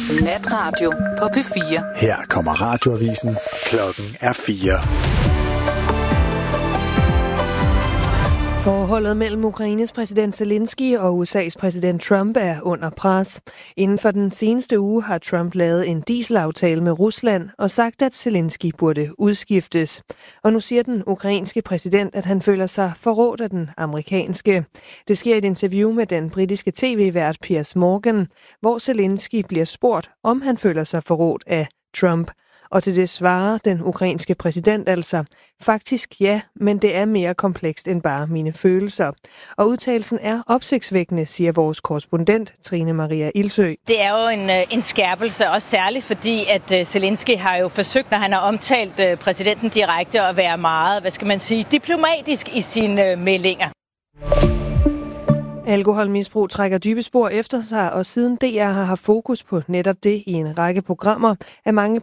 Natradio på P4. Her kommer radioavisen. Klokken er 4. Forholdet mellem Ukraines præsident Zelensky og USA's præsident Trump er under pres. Inden for den seneste uge har Trump lavet en dieselaftale med Rusland og sagt, at Zelensky burde udskiftes. Og nu siger den ukrainske præsident, at han føler sig forrådt af den amerikanske. Det sker i et interview med den britiske tv-vært Piers Morgan, hvor Zelensky bliver spurgt, om han føler sig forrådt af Trump. Og til det svarer den ukrainske præsident altså, faktisk ja, men det er mere komplekst end bare mine følelser. Og udtalelsen er opsigtsvækkende, siger vores korrespondent Trine Maria Ilsø. Det er jo en skærpelse, også særligt fordi, at Zelensky har jo forsøgt, når han har omtalt præsidenten direkte, at være meget, diplomatisk i sine meldinger. Alkoholmisbrug trækker dybe spor efter sig, og siden DR har haft fokus på netop det i en række programmer, er mange